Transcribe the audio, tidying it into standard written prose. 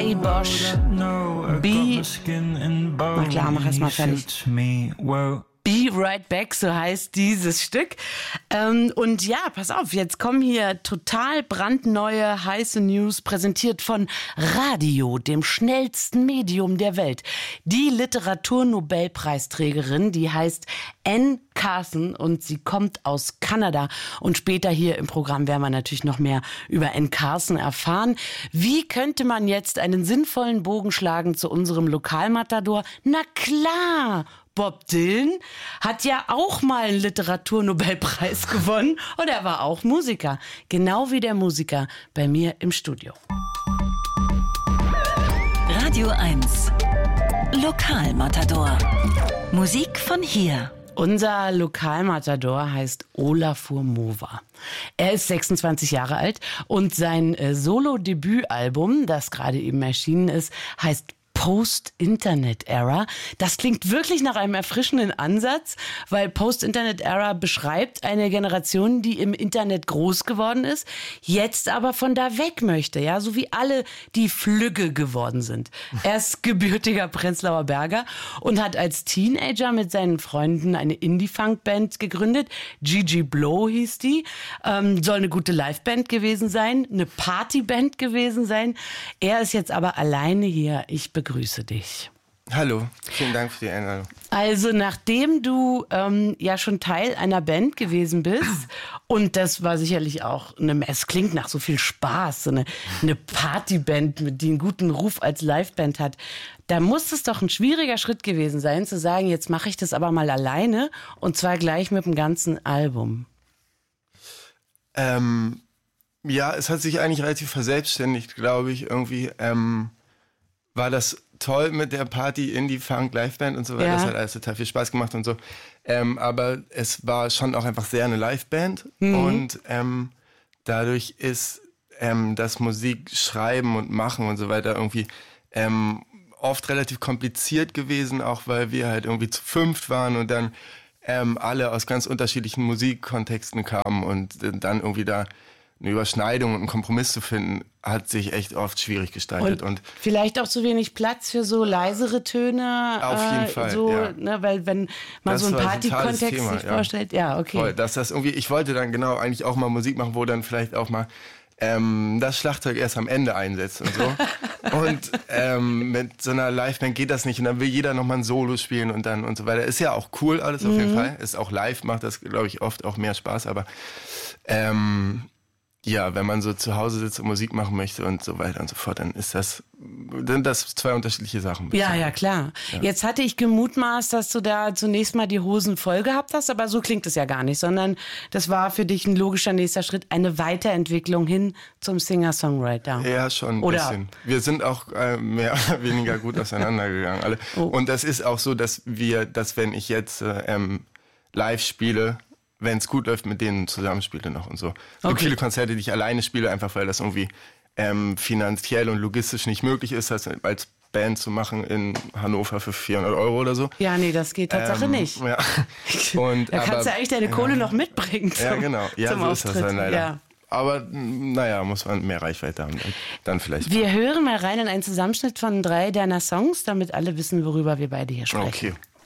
Ray Bosch. Na klar, mach erst mal fertig. Be Right Back, so heißt dieses Stück. Und ja, pass auf, jetzt kommen hier total brandneue, heiße News, präsentiert von Radio, dem schnellsten Medium der Welt. Die Literaturnobelpreisträgerin, die heißt Anne Carson und sie kommt aus Kanada. Und später hier im Programm werden wir natürlich noch mehr über Anne Carson erfahren. Wie könnte man jetzt einen sinnvollen Bogen schlagen zu unserem Lokalmatador? Na klar! Bob Dylan hat ja auch mal einen Literaturnobelpreis gewonnen und er war auch Musiker. Genau wie der Musiker bei mir im Studio. Radio 1 Lokalmatador. Musik von hier. Unser Lokalmatador heißt Olafur Mova. Er ist 26 Jahre alt und sein Solo-Debütalbum, das gerade eben erschienen ist, heißt Post-Internet-Era. Das klingt wirklich nach einem erfrischenden Ansatz, weil Post-Internet-Era beschreibt eine Generation, die im Internet groß geworden ist, jetzt aber von da weg möchte, ja, so wie alle, die flügge geworden sind. Er ist gebürtiger Prenzlauer Berger und hat als Teenager mit seinen Freunden eine Indie-Funk-Band gegründet. Gigi Blow hieß die. Soll eine gute Liveband gewesen sein, eine Partyband gewesen sein. Er ist jetzt aber alleine hier. Ich begrüße dich. Hallo, vielen Dank für die Einladung. Also nachdem du ja schon Teil einer Band gewesen bist und das war sicherlich auch es klingt nach so viel Spaß, so eine Partyband, die einen guten Ruf als Liveband hat, da muss es doch ein schwieriger Schritt gewesen sein, zu sagen, jetzt mache ich das aber mal alleine und zwar gleich mit dem ganzen Album. Ja, es hat sich eigentlich relativ verselbstständigt, glaube ich. Irgendwie war das toll mit der Party, Indie, Funk, Liveband und so weiter. Ja. Das hat alles total viel Spaß gemacht und so. Aber es war schon auch einfach sehr eine Liveband. Und dadurch ist das Musikschreiben und Machen und so weiter irgendwie oft relativ kompliziert gewesen, auch weil wir halt irgendwie zu 5 waren und dann alle aus ganz unterschiedlichen Musikkontexten kamen und dann irgendwie da eine Überschneidung und einen Kompromiss zu finden, hat sich echt oft schwierig gestaltet. Und vielleicht auch zu wenig Platz für so leisere Töne. Auf jeden Fall, so, ja. Ne, weil wenn man das so einen Party-Kontext sich vorstellt, ja, okay. Voll, dass das irgendwie, ich wollte dann genau eigentlich auch mal Musik machen, wo dann vielleicht auch mal das Schlagzeug erst am Ende einsetzt und so. Und mit so einer Liveband geht das nicht und dann will jeder nochmal ein Solo spielen und dann und so weiter. Ist ja auch cool alles auf jeden Fall. Ist auch live, macht das, glaube ich, oft auch mehr Spaß, aber ja, wenn man so zu Hause sitzt und Musik machen möchte und so weiter und so fort, dann sind das zwei unterschiedliche Sachen. Ja, klar. Ja. Jetzt hatte ich gemutmaßt, dass du da zunächst mal die Hosen voll gehabt hast, aber so klingt es ja gar nicht, sondern das war für dich ein logischer nächster Schritt, eine Weiterentwicklung hin zum Singer-Songwriter. Ja, schon ein bisschen. Wir sind auch mehr oder weniger gut auseinandergegangen, alle. Oh. Und das ist auch so, dass wenn ich jetzt live spiele, wenn es gut läuft, mit denen zusammenspiele noch und so. Es gibt viele Konzerte, die ich alleine spiele, einfach weil das irgendwie finanziell und logistisch nicht möglich ist, das als Band zu machen in Hannover für 400 € oder so. Ja, nee, das geht Tatsache nicht. Ja. Da kannst du eigentlich deine Kohle noch mitbringen ja, genau. Ja, zum so Auftritt. Ist das dann leider. Ja. Aber naja, muss man mehr Reichweite haben. Dann vielleicht. Wir hören mal rein in einen Zusammenschnitt von 3 deiner Songs, damit alle wissen, worüber wir beide hier sprechen. Okay.